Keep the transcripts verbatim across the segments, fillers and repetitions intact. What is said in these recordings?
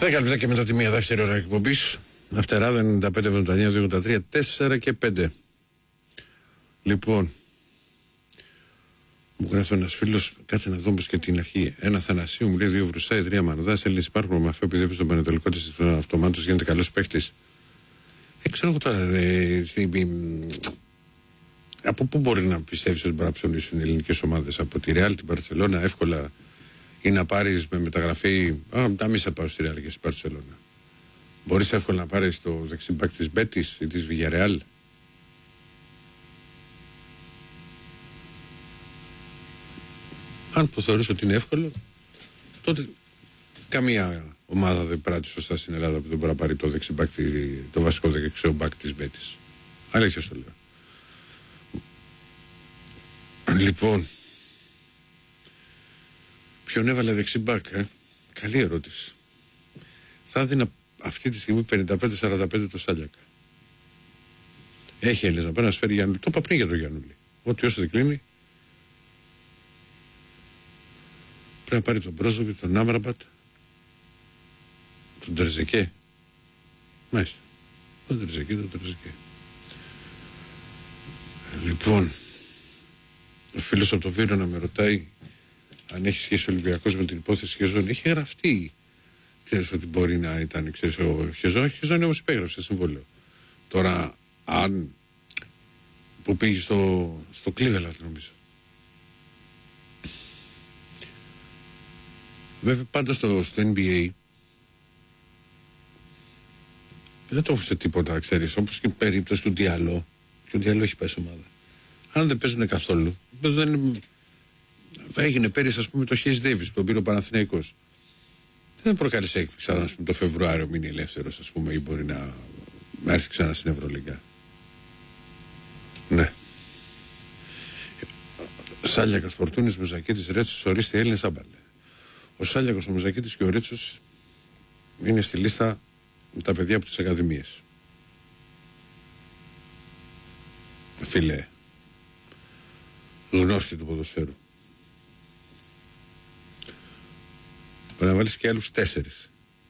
δέκα λεπτά και μετά τη μία δεύτερη ώρα εκπομπής. Αυτεράδα ενενήντα πέντε εβδομήντα εννιά ογδόντα τρία τέσσερα και πέντε. Λοιπόν, μου γράφει ένας φίλος, κάτσε να δούμε και την αρχή. Ένα Θανασίου μου λέει δύο Βρουσάι, τρία Μανουδά. Έλληνες υπάρχουν με αυτό, επειδή στον Πανετολικό της αυτομάτως γίνεται καλός παίκτης. Ε, ξέρω εγώ τώρα. Δε, δε, δε, από πού μπορεί να πιστεύεις ότι μπορεί να ψωνίσουν οι ελληνικές ομάδες? Από τη Ρεάλ, την Μπαρτσελώνα, εύκολα, ή να πάρεις με μεταγραφή. Α, τα μη σε πάω στη Ρεάλ και στην Μπαρτσελώνα. Μπορείς εύκολα να πάρεις το δεξιμπάκ της Μπέτης ή της Βιγιαρεάλ. Αν το θεωρείς ότι είναι εύκολο, τότε καμία ομάδα δεν πράττει σωστά στην Ελλάδα που δεν μπορεί να πάρει το δεξιμπάκ, το βασικό δεξιό μπάκ της Μπέτης. Αλήθεια στο λέω. Λοιπόν, ποιον έβαλε δεξιμπάκ, ε? Καλή ερώτηση. Θα έδινα αυτή τη στιγμή πενήντα πέντε σαράντα πέντε το Σάλιακα. Έχει Έλληνες να πάει να σφέρει Γιάννουλη. Το είπα πριν για τον Γιάννουλη. Ότι όσο δεν κλείνει, πρέπει να πάρει τον Μπρόζοβιτ, τον Άμραμπατ, τον Τερζεκέ. Μάλιστα. Τον Τερζεκέ, τον Τερζεκέ. Λοιπόν, ο φίλος από το Βύρο να με ρωτάει αν έχει σχέση ο Ολυμπιακός με την υπόθεση Χεζόν. Έχει γραφτεί. Ξέρεις ότι μπορεί να ήταν, ξέρεις, ο Χεζόν. Ο Χεζόν όμως υπέγραψε συμβόλαιο. Τώρα, αν που πήγε στο, στο Cleveland, νομίζω. Βέβαια, πάντα στο, στο N B A δεν το έχουν σε τίποτα, ξέρεις. Όπως και η περίπτωση του Διαλό. Και ο Διαλό έχει πάει σε ομάδα. Αν δεν παίζουν καθόλου, δεν έγινε πέρυσι, ας πούμε, το Χέις Ντέιβις, τον πήρε ο Παναθηναϊκός. Δεν προκάλεσε έκπληξη, ας πούμε, το Φεβρουάριο μείνει ελεύθερος, ας πούμε, ή μπορεί να, να έρθει ξανά στην Ευρωλίγκα. Ναι. Σάλιακας, Φορτούνης, Μουζακίτης, Ρέτσος, ορίστε Έλληνες άμπαλε. Ο Σάλιακος, ο Μουζακίτης και ο Ρέτσος είναι στη λίστα με τα παιδιά από τις ακαδημίες. Φίλε, γνώστη του ποδοσφαίρου. Πρέπει να βάλεις και άλλους τέσσερις.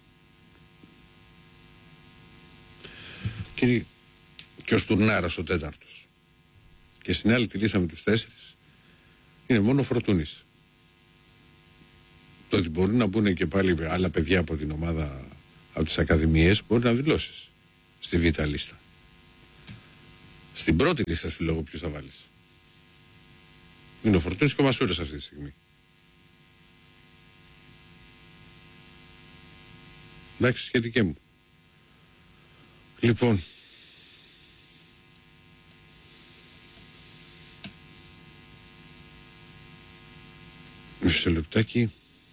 Και, και ο Στουρνάρας ο τέταρτος. Και στην άλλη τη λύσαμε τους τέσσερις. Είναι μόνο ο Φορτούνης. Το ότι μπορεί να μπουν και πάλι άλλα παιδιά από την ομάδα, από τις ακαδημίες, μπορεί να δηλώσεις στη β' λίστα. Στην πρώτη λίστα σου λέγω ποιους θα βάλεις. Είναι ο Φορτούνης και ο Μασούρας αυτή τη στιγμή. Εντάξει, σχετικέ μου. Λοιπόν, μισό λεπτάκι.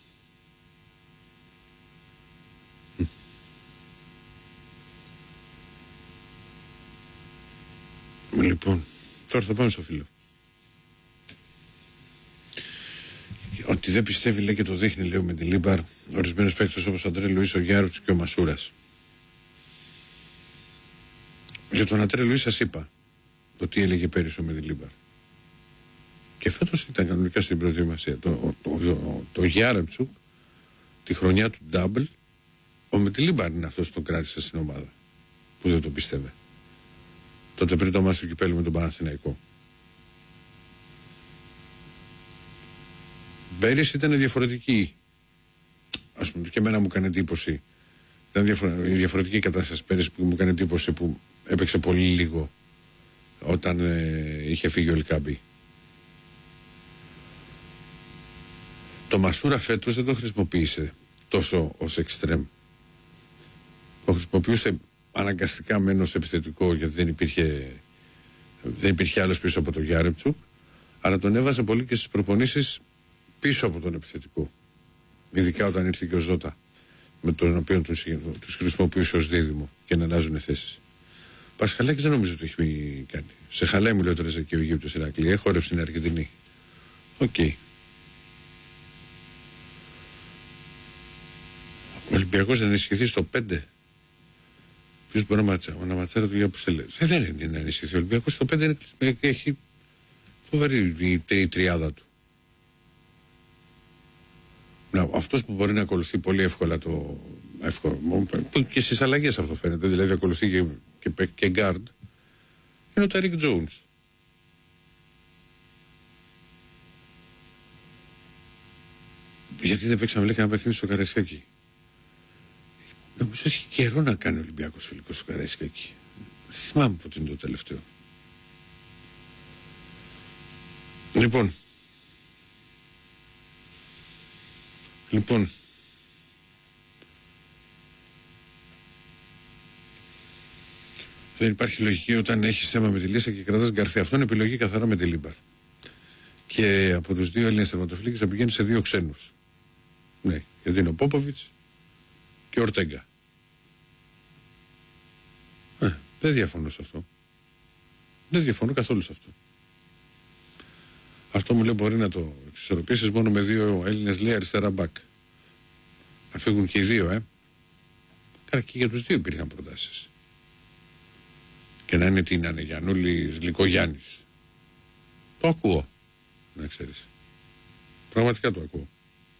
Λοιπόν, τώρα θα πάμε στο φίλο. Ότι δεν πιστεύει, λέει, και το δείχνει, λέω, με την Λίμπαρ ορισμένους παίκτες όπως ο Αντρέ Λουίς, ο Γιάρουτς και ο Μασούρας. Για τον Αντρέ Λουίς σας είπα το τι έλεγε πέρυσι με την Λίμπαρ. Και φέτος ήταν κανονικά στην προετοιμασία. Το, το, το, το, το Γιάρεμτσουκ, τη χρονιά του Ντάμπλ, ο με τη Λίμπαρ είναι αυτός που τον κράτησε στην ομάδα. Που δεν το πίστευε. Τότε πριν το μάτι του κυπέλλου με τον Παναθηναϊκό. Πέρυσι ήταν διαφορετική. Ας πούμε, και εμένα μου έκανε εντύπωση. Ήταν διαφορετική κατάσταση πέρυσι που μου έκανε εντύπωση που έπαιξε πολύ λίγο όταν ε, είχε φύγει ο Ελκάμπη. Το Μασούρα φέτος δεν το χρησιμοποίησε τόσο ως εξτρέμ. Το χρησιμοποιούσε αναγκαστικά μεν ως επιθετικό, γιατί δεν υπήρχε, δεν υπήρχε άλλος πίσω από το Γιάρεμτσουκ, αλλά τον έβαζε πολύ και στις προπονήσεις πίσω από τον επιθετικό. Ειδικά όταν ήρθε και ο Ζώτα, με τον οποίο τους, τους χρησιμοποιούσε ως δίδυμο και να αλλάζουν θέσεις. Πασχαλάκης δεν νομίζω ότι έχει κάνει. Σε χαλάει, μου λέει τώρα και ο Αιγύπτος Ηρακλή, έχορευε στην Αργεντινή. Οκ. Okay. Ο Ολυμπιακός δεν ενισχυθεί στο πέντε. Ποιος μπορεί να ματσάρει, να ματσάρει το για που σε λέει. Δεν είναι να ενισχυθεί ο Ολυμπιακός. Στο πέντε είναι, έχει φοβερή η, η τριάδα του. Να, αυτός που μπορεί να ακολουθεί πολύ εύκολα το, εύκολο. Και στις αλλαγές αυτό φαίνεται. Δηλαδή ακολουθεί και, και, και γκάρντ. Είναι ο Ταρίκ Τζόουνς. Γιατί δεν παίξαμε λέει ένα παιχνίδι στο Καραϊσκάκι. Νομίζω έχει καιρό να κάνει ο Ολυμπιακός φιλικό στο Καραϊσκάκι. Δεν θυμάμαι πότε είναι το τελευταίο. Λοιπόν. Λοιπόν. Δεν υπάρχει λογική όταν έχεις θέμα με τη Λίσσα και κρατάς Γκαρθία. Αυτό είναι επιλογή καθαρά με τη Λίμπαρ. Και από τους δύο Έλληνες τερματοφύλακες θα πηγαίνει σε δύο ξένους. Ναι, γιατί είναι ο Πόποβιτς και ο Ορτέγκα. Ε, δεν διαφωνώ σε αυτό. Δεν διαφωνώ καθόλου σε αυτό. Αυτό μου λέει μπορεί να το εξισορροπήσεις μόνο με δύο Έλληνες λέει αριστερά μπακ. Να φύγουν και οι δύο, ε. Κάρα και για τους δύο υπήρχαν προτάσεις. Και να είναι τι να είναι, Γιαννούλης, Λυκογιάννης. Το ακούω, να ξέρεις. Πραγματικά το ακούω.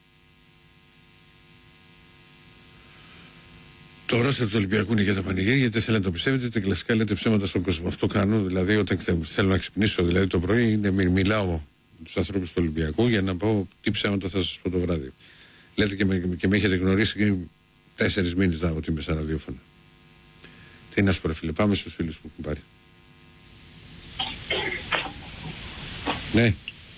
Το ρόστερ του Ολυμπιακού είναι για τα πανηγύρια, γιατί θέλετε να το πιστεύετε, είτε κλασικά λέτε ψέματα στον κόσμο. Αυτό κάνω, δηλαδή όταν θέλω να ξυπνήσω δηλαδή το πρωί, είναι, μιλάω με τους ανθρώπους του Ολυμπιακού για να πω τι ψέματα θα σας πω το βράδυ. Λέτε και με, και με έχετε γνωρίσει και τέσσερις μήνες να ότι είμαι σαν ραδιόφωνο. Τι να σου πω, φίλε, πάμε στους φίλους που έχουν πάρει. Ναι.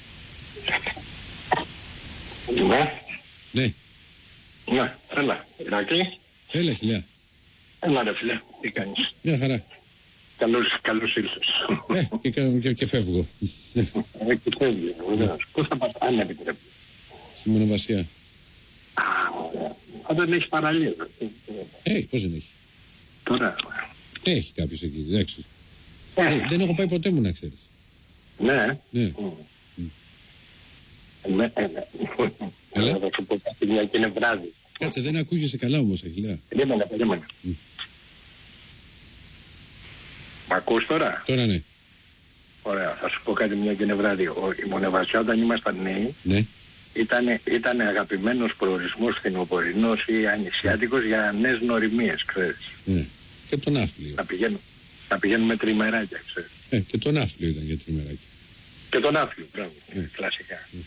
Ναι. Ναι. Ναι, έλα, Ηρακλή. Έλα, χιλιά. Έλα ρε φίλε, τι κάνεις? Μια χαρά. Καλώς, καλώς ήλθες. Ε, και, και, και, και φεύγω. Ε, και φεύγει, βεβαίως. Πού θα πας, αν επιτρέπει? Στη Μονοβασιά. Α, ωραία. Αν δεν έχει παραλία. Ε, πώς δεν έχει? Τώρα. Έχει κάποιος εκεί, εντάξει. Ε. Ε, δεν έχω πάει ποτέ μου να ξέρεις. Ναι. Ναι. Mm. Ναι, ναι. Έλα. Θα σου πω κάτι μια και είναι βράδυ. Κάτσε, δεν ακούγεσαι καλά όμως, Αγγλιά. Περίμενα, περίμενα. Mm. Μ' ακούς τώρα? Τώρα ναι. Ωραία, θα σου πω κάτι μια και είναι βράδυ. Ο, η Μονεβασιά όταν ήμασταν νέοι, Ναι. ήταν, ήταν αγαπημένος προορισμός φθινοπορεινός ή ανοιξιάτικος για νέες νοριμίες, ξέρεις. Ναι. Και το ναύπλιο. Να πηγαίνουμε, να πηγαίνουμε τριμεράκια, ξέρεις. Ε, και το ναύπλιο ήταν για τριμεράκι. Και τον άφλιο, μπράβο, Ναι. κλασικά. Ναι.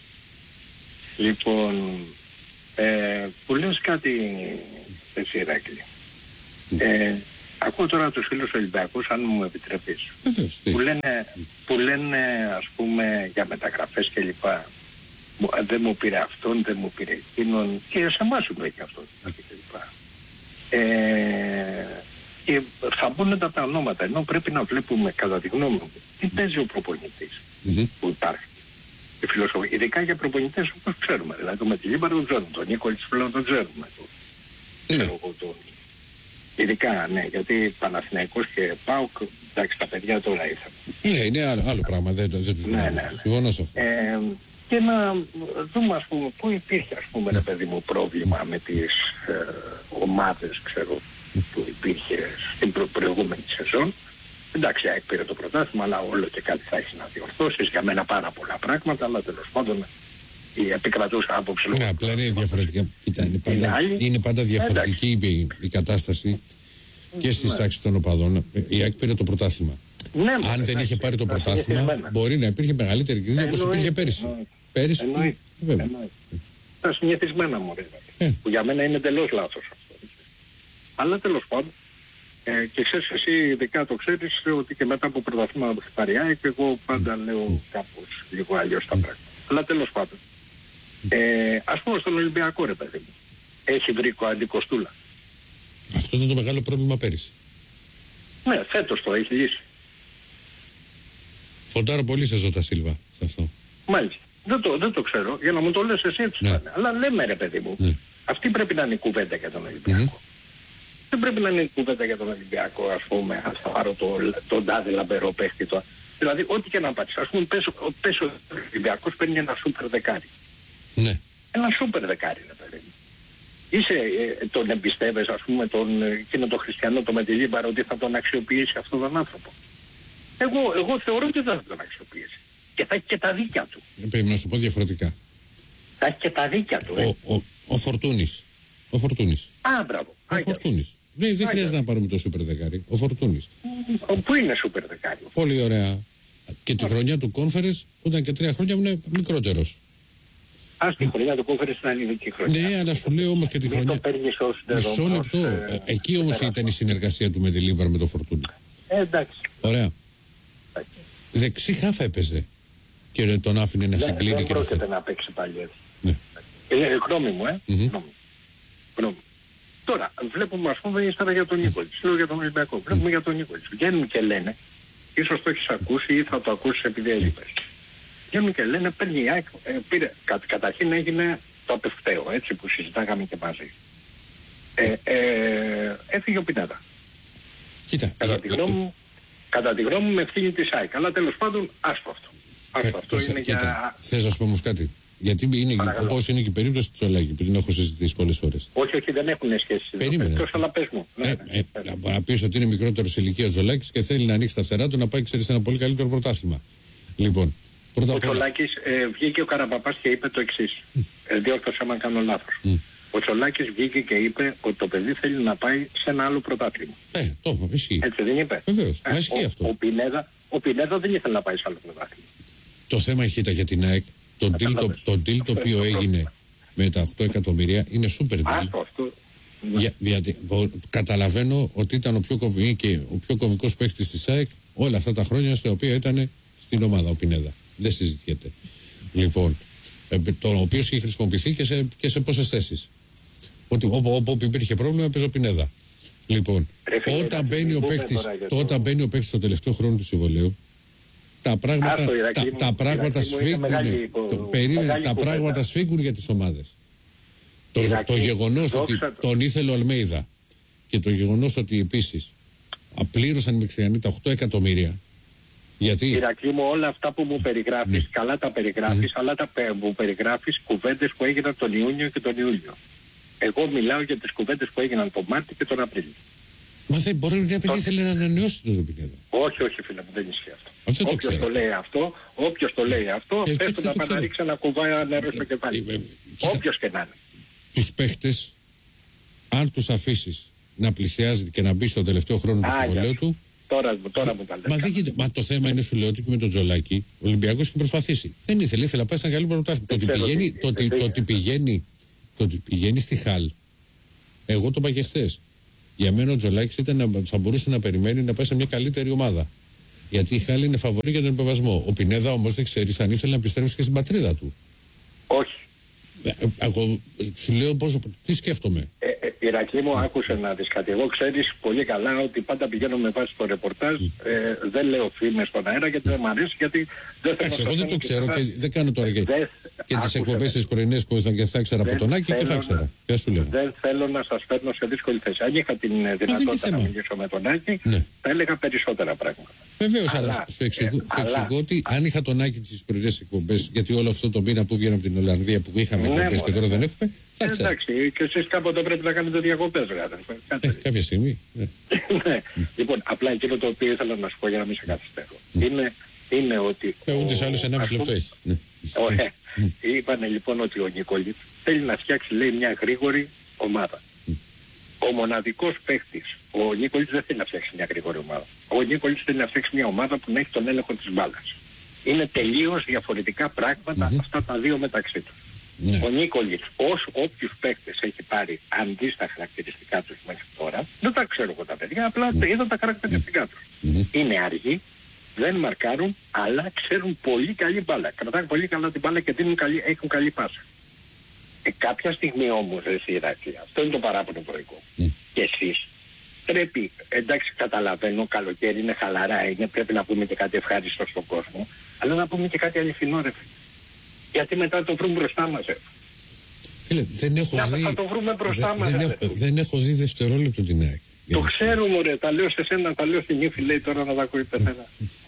Λοιπόν, ε, που λες κάτι, εσύ Ηράκλη. Ε, ακούω τώρα τους φίλους Ολυμπιακούς, αν μου επιτρέπεις, Βεβαίως, τι. που λένε, που λένε ας πούμε για μεταγραφές και λοιπά. Δεν μου πήρε αυτόν, δεν μου πήρε εκείνον και σε εμάς σου λέει και αυτόν και λοιπά. Ε, και θα μπουν τα, τα ονόματα, ενώ πρέπει να βλέπουμε κατά τη γνώμη μου τι παίζει ο προπονητής Mm-hmm. που υπάρχει. Η φιλοσοφία, ειδικά για προπονητές όπως ξέρουμε, δηλαδή το Μετιλίμπαρο τον ξέρουμε, τον Νίκολης πλέον τον ξέρουμε. Το, Ναι. το, το, ειδικά, ναι, γιατί Παναθηναϊκός και ΠΑΟΚ, εντάξει, τα παιδιά τώρα ήρθαν. Ναι, είναι άλλο, άλλο πράγμα, δεν, δεν τους Ναι, γνωρίζω. ναι, ναι. Συμφωνώ σε αυτό. Ε, και να δούμε, ας πούμε, πού υπήρχε, ας πούμε, ρε παιδί μου, πρόβλημα με τις ε, ομάδες, ξέρω, που υπήρχε στην προ- προηγούμενη σεζόν. Εντάξει, ΑΕΚ πήρε το πρωτάθλημα, αλλά όλο και κάτι θα έχει να διορθώσεις. Για μένα πάρα πολλά πράγματα, αλλά τέλος πάντων η επικρατούσα άποψη. Ναι, απλά είναι διαφορετικά. Κοίτα, είναι πάντα, Είναι άλλη. είναι πάντα διαφορετική η, η κατάσταση και στις Ναι. τάξεις των οπαδών. Η ΑΕΚ πήρε το πρωτάθλημα. Ναι, Αν μωρέ, δεν εντάξει, είχε πάρει το τα πρωτάθλημα, συνηθισμένα. μπορεί να υπήρχε μεγαλύτερη κρίση όπως Εννοείται, υπήρχε πέρυσι. εννοείται. Πέρυσι, Εννοείται. βέβαια. Εννοείται. Τα συνηθισμένα μου, ρε, Ε. που για μένα είναι εντελώς λάθος αυτό. Αλλά τέλος πάντων, ε, και ξέρεις εσύ ειδικά το ξέρεις ότι και μετά από πρωταθλήματα που έχει πάρει η ΑΕΚ, εγώ πάντα λέω κάπως λίγο αλλιώς τα πράγματα. Αλλά τέλος πάντων, ε, ας πούμε στον Ολυμπιακό ρε παιδί μου, έχει βρει ο Αντικοστούλα. Αυτό ήταν το μεγάλο πρόβλημα πέρυσι. Ναι, φέτος το έχει λύσει. Φοντάρω πολύ σε Ζώτα Σίλβα σε αυτό. Μάλιστα. Δεν το, δεν το ξέρω, για να μου το λες εσύ έτσι Ναι. θα είναι. Αλλά λέμε ρε παιδί μου, Ναι. αυτή πρέπει να είναι η κουβέντα για τον Ολυμπιακό. Δεν πρέπει να είναι η κουβέντα για τον Ολυμπιακό, ας πούμε, αν θα πάρω τον το τάδε λαμπερό παίχτη. Το... Δηλαδή, ό,τι και να πάρεις. Ας πούμε, πες, πες ο Ολυμπιακός παίρνει ένα σούπερ δεκάρι. Ναι. Ένα σούπερ δεκάρι, ρε παιδί μου. Είσαι, ε, τον εμπιστεύεσαι, ας πούμε, τον, εκείνο τον Χριστιανό, τον Μετιλίμπαρο, ότι θα τον αξιοποιήσει αυτόν τον άνθρωπο. Εγώ, εγώ θεωρώ ότι δεν θα τον αξιοποιήσει. Και θα έχει και τα δίκια του. Ε, Πρέπει να σου πω διαφορετικά. Θα έχει και τα δίκια του. Ε. Ο, ο, ο Φορτούνης Ο Φορτούνης. Α, μπράβο. Ο Φορτούνης. Δεν, δεν χρειάζεται να πάρουμε το σούπερ δεκάρι. Ο Φορτούνης. Πού είναι σούπερ δεκάρι? Πολύ ωραία. Και τη χρονιά του Conference, που ήταν και τρία χρόνια, είναι μικρότερος. Α, τη χρονιά του Conference ήταν ειδική χρονιά. Ναι, αλλά σου λέω όμως και τη χρονιά. Μισό λεπτό. Ε, εκεί όμως ήταν η συνεργασία του με τη Λίβαρ με το Φορτούνη. Ε, εντάξει. Ωραία. Δεξί χάφα έπαιζε. Και τον άφηνε να συγκλίνει και και δεν πρόκειται να παίξει πάλι έτσι. Ναι. Ε, γνώμη μου, ε. Mm-hmm. Γνώμη. Τώρα, βλέπουμε, ας πούμε, ύστερα για τον Νίκολιτς. Λέω για τον Ολυμπιακό. Mm. Βλέπουμε για τον Νίκολιτς. Βγαίνουν και λένε, ίσως το έχεις ακούσει ή θα το ακούσεις επειδή έλειπες. Βγαίνουν και λένε, παίρνει η ΑΕΚ, ε, πήρε, κα, καταρχήν έγινε το απευκταίο, έτσι που συζητάγαμε και μαζί. Ε, ε, έφυγε ο Πινέδα. Κοίτα. Κατά, ε, τη γνώμη μου, κατά τη γνώμη μου με ευθύνη της ΑΕΚ. Αλλά τέλος πάντων, άστο αυτό. Άστο αυτό τόσα, είναι κοίτα, για... Θες να σου πω όμως κάτι? Γιατί είναι, όπως είναι και η περίπτωση του Τσολάκη, που την έχω συζητήσει πολλές φορές. Όχι, όχι, δεν έχουν σχέση. Περίμενε. Εκτός, αλλά πες μου. Ε, ε, ε, να πεις ότι είναι μικρότερος σε ηλικία ο Τζολάκης και θέλει να ανοίξει τα φτερά του να πάει, ξέρεις, ένα πολύ καλύτερο πρωτάθλημα. Λοιπόν, πρώτα ο απ' όλα... Τσολάκης ε, βγήκε ο Καραμπαπάς και είπε το εξής. Ε, διόρθωσα άμα κάνω λάθος. Mm. Ο Τσολάκης βγήκε και είπε ότι το παιδί θέλει να πάει σε ένα άλλο πρωτάθλημα. Ε, το έχω, ισχύει. Έτσι δεν είπε? Βεβαίως, ε, ισχύει αυτό. Ο Πινέδα, ο Πινέδα δεν ήθελε να πάει σε άλλο πρωτάθλημα. Το θέμα ήταν για την ΑΕΚ. Το deal το, το, deal το οποίο έγινε με τα οκτώ εκατομμύρια είναι super deal. Αυτό, αυτό. Για, γιατί, καταλαβαίνω ότι ήταν ο πιο, κομβι, και ο πιο κομβικός παίκτης της ΑΕΚ όλα αυτά τα χρόνια στα οποία ήταν στην ομάδα ο Πινέδα. Δεν συζητιέται. Λοιπόν, το οποίο είχε χρησιμοποιηθεί και σε, και σε πόσες θέσεις. Ότι όπου, όπου, όπου υπήρχε πρόβλημα έπαιζε ο Πινέδα. Λοιπόν, Ρε, όταν, μπαίνει ο παίκτης, το... όταν μπαίνει ο παίκτης στο τελευταίο χρόνο του συμβολαίου, τα πράγματα, Άστο, τα, μου, τα πράγματα σφίγγουν, το, περίμενε, τα πράγματα σφίγγουν για τις ομάδες. Το, το γεγονός ότι το. τον ήθελε ο Αλμέιδα και το γεγονός ότι επίσης απλήρωσαν οι Μεξικανοί τα οκτώ εκατομμύρια. Γιατί... Ηρακλή μου, όλα αυτά που μου περιγράφεις, ναι. καλά τα περιγράφεις, ναι. αλλά τα μου περιγράφεις κουβέντες που έγιναν τον Ιούνιο και τον Ιούλιο. Εγώ μιλάω για τις κουβέντες που έγιναν τον Μάρτιο και τον Απρίλιο. Μα δεν μπορεί να πει ήθελε να ανανεώσει το Πινέδα. Όχι, όχι φίλε μου, δεν ισχύει αυτό. αυτό όποιος το, το λέει αυτό, όποιος το λέει αυτό, ε, πες του να πάνε να ρίξει ένα κουβά νερό στο κεφάλι. Ε, ε, όποιος και να είναι. Τους παίχτες, αν τους αφήσεις να πλησιάζει και να μπει στο τελευταίο χρόνο του συμβολέου του. Τώρα, τώρα μου τα λες. Μα, δεν, μα το θέμα είναι, σου λέω ότι και με τον Τζολάκη ο Ολυμπιακός έχει προσπαθήσει. Δεν ήθελε, ήθελε να πάει σε ένα καλύτερο πρωτάθλημα. Το, το, ότι πηγαίνει, το ότι πηγαίνει στη Χαλ, εγώ το είπα και χθες. Για μένα ο Τζολάκης ήταν, θα μπορούσε να περιμένει να πάει σε μια καλύτερη ομάδα. Γιατί η Χάλη είναι φαβορή για τον υποβασμό. Ο Πινέδα όμως δεν ξέρεις αν ήθελε να επιστρέψει και στην πατρίδα του. Όχι. Εγώ σου λέω πώς, τι σκέφτομαι. Ε, ε, Ηρακλή μου, άκουσε να δεις κάτι. Εγώ ξέρεις πολύ καλά ότι πάντα πηγαίνω με βάση το ρεπορτάζ. Mm. Ε, δεν λέω φήμες στον αέρα γιατί δεν μου αρέσει. Γιατί δεν θέλω να εγώ δεν το ξέρω και, και δεν κάνω τώρα και, και τις εκπομπές τις πρωινές που ήθελα και θα ήξερα από τον Άκη και θα ήξερα. Δεν θέλω να σας φέρνω σε δύσκολη θέση. Αν είχα την δυνατότητα να μιλήσω με τον Άκη, ναι. θα έλεγα περισσότερα πράγματα. Βεβαίως, αλλά σου εξηγώ, ε, σου εξηγώ ότι αν είχα τον Άκη τις πρωινές εκπομπές, γιατί όλο αυτό το μήνα που βγαίνω από την Ολλανδία που είχαμε ναι, εκπομπές και τώρα δεν έχουμε, θα ε, εντάξει, και εσείς κάποτε πρέπει να κάνετε διακοπές, ε, κάποια στιγμή. Ναι. ναι. Λοιπόν, απλά εκείνο το οποίο ήθελα να σου πω για να μην σε καθυστερώ. Mm. Είναι, είναι ότι... Ε, ούτε σε άλλους ενάμιση λεπτό έχει. Ναι. Ωραία. Είπανε λοιπόν ότι ο Νικολίτ θέλει να φτιάξει, λέει, μια γρήγορη ομάδα. Mm. Ο μοναδικός παίκτης, ο Νίκολιτς δεν θέλει να φτιάξει μια γρήγορη ομάδα. Ο Νίκολιτς θέλει να φτιάξει μια ομάδα που να έχει τον έλεγχο της μπάλας. Είναι τελείως διαφορετικά πράγματα mm-hmm. αυτά τα δύο μεταξύ τους. Ναι. Ο Νίκολιτς, ως όποιους παίκτες έχει πάρει, αν δεις τα χαρακτηριστικά τους μέχρι τώρα, δεν τα ξέρω εγώ τα παιδιά, απλά mm. είδα τα χαρακτηριστικά τους. Mm-hmm. Είναι αργοί, δεν μαρκάρουν, αλλά ξέρουν πολύ καλή μπάλα. Κρατάνε πολύ καλά την μπάλα και δίνουν καλή, έχουν καλή πάσα. Ε, κάποια στιγμή όμως, εσύ Ηράκλη, αυτό είναι το παράπονο προϊκό. Mm. Και εσείς πρέπει, εντάξει καταλαβαίνω, καλοκαίρι είναι χαλαρά, είναι, πρέπει να πούμε και κάτι ευχάριστο στον κόσμο, αλλά να πούμε και κάτι αληθινό ρε. Γιατί μετά το βρούμε μπροστά μας. Ε. Φίλε, δεν έχω να, δει... θα το βρούμε μπροστά δε, μας. Δεν, έχω, δεν έχω δει δευτερόλεπτο την ΑΕΚ. Το ξέρω μωρέ, τα λέω σε σένα, τα λέω στην ύφη, λέει τώρα να τα ακούει πεθένα.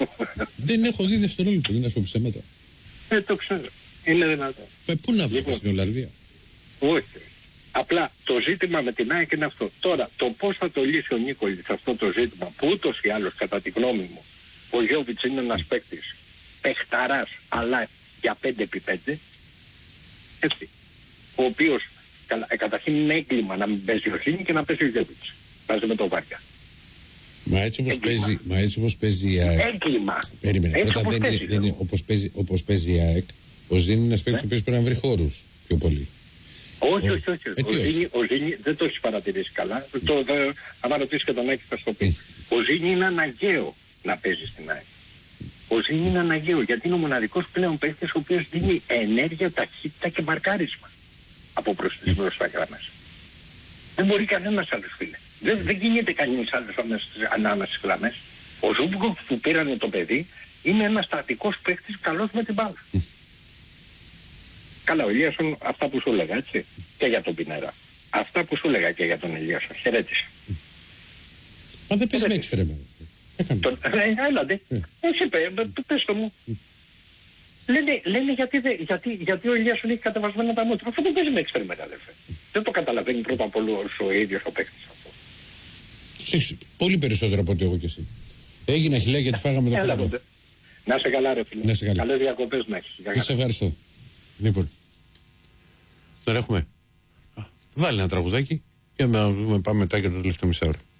Δεν έχω δει δευτερόλεπτο, δεν έχω ψέματα. Ε, το ξέρω. Είναι δυνατό. Ε, πού να βρω στην Ολλανδία. Όχι. Απλά το ζήτημα με την ΑΕΚ είναι αυτό. Τώρα, το πώς θα το λύσει ο Νίκολιτς αυτό το ζήτημα, που ούτως ή άλλως κατά τη γνώμη μου, ο Γιώβιτς είναι ένας παίκτης παιχταράς, αλλά για πέντε επί πέντε, έτσι, ο οποίος καλά. Ε, καταρχήν είναι έγκλημα να μην παίζει ο Ζήνη και να παίζει ο Γιώβιτς. Βάζει με το Βάρκα. Μα έτσι όπως παίζει, μα έτσι όπως παίζει η ΑΕΚ. Έγκλημα. Περίμενε. Έτσι Πρώτα όπως δεν, παίζει, είναι, δεν είναι όπως παίζει, όπως παίζει η ΑΕΚ. Ο Ζήνη είναι ένας παίκτης ο οποίος πρέπει να βρει χώρους πιο πολύ. Όχι, όχι, όχι. Ε, ο, Ζήνη, ο Ζήνη δεν το έχει παρατηρήσει καλά. Το, δε, άμα ρωτήσει και τον Άκη θα στο πει. Ο Ζήνη είναι αναγκαίο να παίζει στην ΑΕΚ. Ο Ζήνη είναι αναγκαίο γιατί είναι ο μοναδικός πλέον παίκτης ο οποίος δίνει ενέργεια, ταχύτητα και μαρκάρισμα από προς τις μπροστά γραμμές. Δεν μπορεί κανένας άλλος, φίλε. Δεν, δεν κινείται κανένας άλλος ανάμεσα στις γραμμές. Ο Ζούμπκοφ που πήρανε το παιδί είναι ένας στατικός παίκτης καλός με την μπάλα. Καλά, ο Ηλίασον αυτά που σου έλεγα, έτσι, και για τον Πινέρα. Αυτά που σου έλεγα και για τον Ηλίασον. Χαιρέτησα. Μα δεν παίζει με εξτρέμα. Τον, ε, έλατε. Ε. Έτσι πέ, πες το μου. Mm. Λένε, λένε γιατί, δε, γιατί, γιατί ο Ηλίασον έχει κατεβασμένα τα μούτρα. Αυτό δεν παίζει με εξτρέμα, αδερφέ. Δεν το καταλαβαίνει πρώτα απ' όλο ο ίδιος ο παίκτης αυτό. Έχεις πολύ περισσότερο από ότι εγώ και εσύ. Έγινα χιλιά γιατί φάγαμε το φαγητό. Να σε καλά ρε φίλε. Να σε καλά. Καλές διακοπές να έχεις. Σε ευχαριστώ. Λοιπόν, τώρα έχουμε. Βάλει ένα τραγουδάκι και να πάμε μετά και το τελευταίο μισάωρο.